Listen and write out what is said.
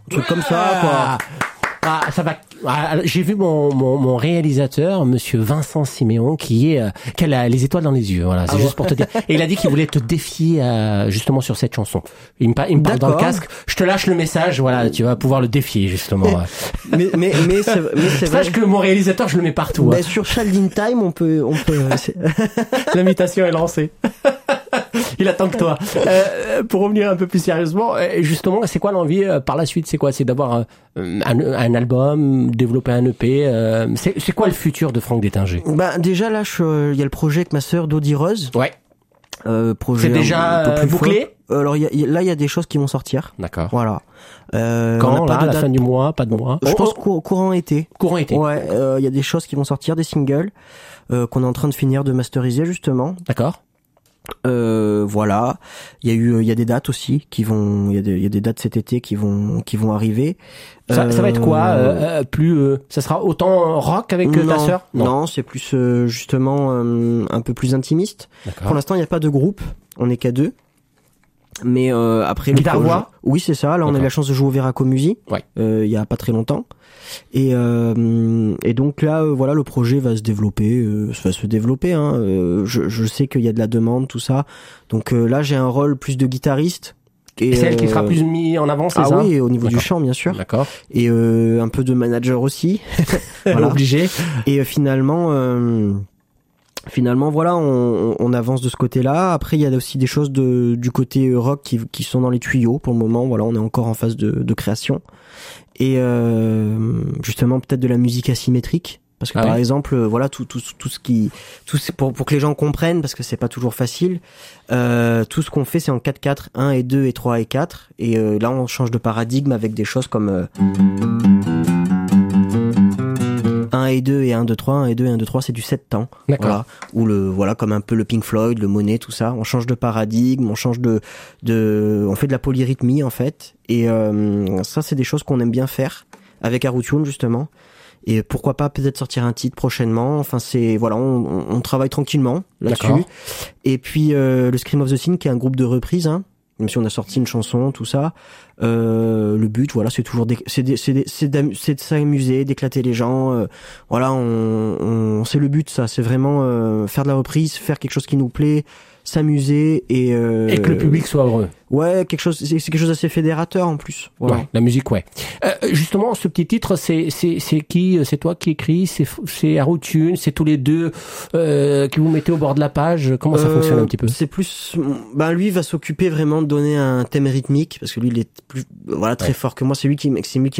truc comme ça, quoi. Ah, ça va. J'ai vu mon réalisateur, monsieur Vincent Siméon, qui a les étoiles dans les yeux. Voilà, c'est juste pour te dire. Et il a dit qu'il voulait te défier justement sur cette chanson. Il me parle dans le casque. Je te lâche le message. Voilà, tu vas pouvoir le défier justement. mais c'est sache que mon réalisateur, je le mets partout. Mais sur Child in Time, on peut. L'invitation est lancée. Il attend que toi. Pour revenir un peu plus sérieusement, justement, c'est quoi l'envie par la suite? C'est quoi? C'est d'avoir un album, développer un EP. C'est quoi le futur de Franck Détinger? Déjà là, il y a le projet avec ma sœur Dodi Rose. Ouais. Projet c'est déjà bouclé? Alors là, il y a des choses qui vont sortir. D'accord. Voilà. Quand là, à la fin du mois, pas de mois. Je pense courant été. Courant été. Ouais. Il y a des choses qui vont sortir, des singles qu'on est en train de finir de masteriser justement. D'accord. Voilà, il y a des dates aussi il y a des dates cet été qui vont arriver. Ça va être quoi ça sera autant rock avec ta sœur? Non, c'est plus justement un peu plus intimiste. D'accord. Pour l'instant, il n'y a pas de groupe, on est qu'à deux. Mais après guitare voix. Oui, c'est ça. Là, on a eu la chance de jouer au Veraco Musi. Ouais. Il y a pas très longtemps. Et donc là, voilà, le projet va se développer. Hein. Je sais qu'il y a de la demande, tout ça. Donc là, j'ai un rôle plus de guitariste. Et c'est elle qui sera plus mis en avant, c'est ça? Ah oui, au niveau du chant, bien sûr. D'accord. Et un peu de manager aussi. Voilà. Obligé. Et finalement, voilà, on avance de ce côté-là. Après, il y a aussi des choses du côté rock qui sont dans les tuyaux pour le moment. Voilà, on est encore en phase de création. Et justement, peut-être de la musique asymétrique. Parce que par exemple, voilà, tout pour que les gens comprennent, parce que c'est pas toujours facile, tout ce qu'on fait, c'est en 4/4, 1 et 2 et 3 et 4. Et là, on change de paradigme avec des choses comme 1 et 2 et 1, 2, 3, 1 et 2 et 1, 2, 3, c'est du 7 temps. D'accord. Voilà. Ou comme un peu le Pink Floyd, le Monet, tout ça. On change de paradigme, on change on fait de la polyrythmie, en fait. Et ça, c'est des choses qu'on aime bien faire avec Arutune, justement. Et pourquoi pas peut-être sortir un titre prochainement. Enfin, on travaille tranquillement là-dessus. D'accord. Et puis, le Scream of the Scene, qui est un groupe de reprises, hein. Même si on a sorti une chanson, tout ça, le but, voilà, c'est toujours c'est de s'amuser, d'éclater les gens. Voilà, c'est le but, ça. C'est vraiment faire de la reprise, faire quelque chose qui nous plaît, s'amuser et que le public soit heureux. Ouais, c'est quelque chose d'assez fédérateur en plus. Voilà. Ouais, la musique, ouais. Justement, ce petit titre, c'est qui? C'est toi qui écris? C'est Arutune? C'est tous les deux qui vous mettez au bord de la page? Comment ça fonctionne un petit peu? C'est plus, lui va s'occuper vraiment de donner un thème rythmique parce que lui il est plus, très fort que moi. C'est lui qui